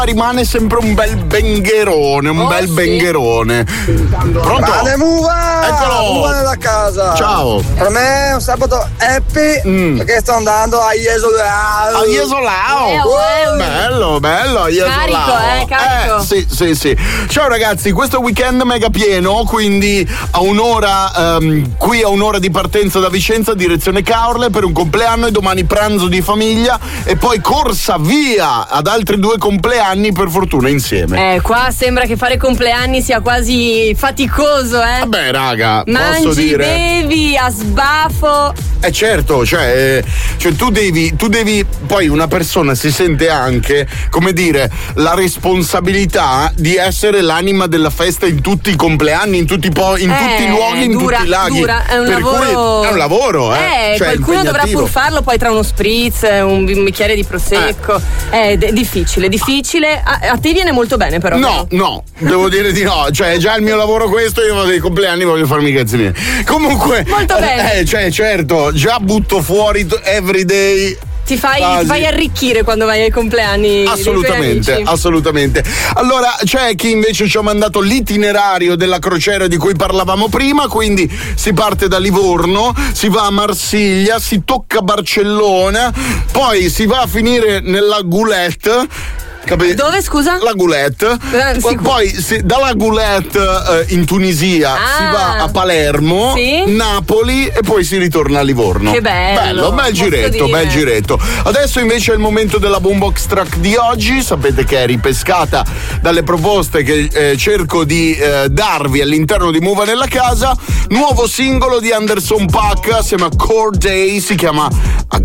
rimane sempre un bel bengherone, bel bengherone. Pronto? Grande Muva! Eccolo! Muva nella casa. Ciao. Per me è un sabato happy perché sto andando a Iesolao. A Iesolao. Bello, a Iesolao. Carico. Sì. Ciao ragazzi, questo weekend mega pieno, quindi a un'ora qui a un'ora di partenza da Vicenza, direzione Caorle per un compleanno e domani pranzo di famiglia e poi corsa via ad altri 2 compleanni, per fortuna insieme. Qua sembra che fare compleanni sia quasi faticoso, Vabbè raga, mangi, posso dire, bevi a sbafo. Certo, cioè tu devi, poi una persona si sente anche, come dire, la responsabilità di essere l'anima della festa in tutti i compleanni, in tutti i luoghi, in tutti i laghi. È un lavoro. È un lavoro, cioè qualcuno dovrà pur farlo poi tra uno spritz, un bicchiere di prosecco. È difficile. A te viene molto bene però. No, devo dire di no, cioè già il mio lavoro questo, io vado ai compleanni, voglio farmi i cazzi miei. Comunque molto bene. Certo, già butto fuori everyday. Ti fai arricchire quando vai ai compleanni. Assolutamente. Allora c'è chi invece ci ha mandato l'itinerario della crociera di cui parlavamo prima, quindi si parte da Livorno, si va a Marsiglia, si tocca Barcellona, poi si va a finire nella Goulette. Dove, scusa? La Goulette. Poi dalla Goulette in Tunisia si va a Palermo, Napoli e poi si ritorna a Livorno. Che bello. Bel giretto. Adesso invece è il momento della boombox track di oggi. Sapete che è ripescata dalle proposte che cerco di darvi all'interno di Muva nella casa. Nuovo singolo di Anderson .Paak assieme a Core Day, si chiama